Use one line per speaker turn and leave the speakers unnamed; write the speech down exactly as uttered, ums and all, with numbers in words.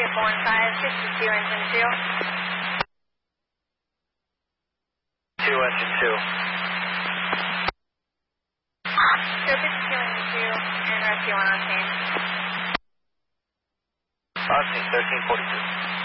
four one five, fifty-two, engine two.
two, engine two.
Show fifty-two, engine two, and rescue one on scene.
On scene, thirteen forty-two.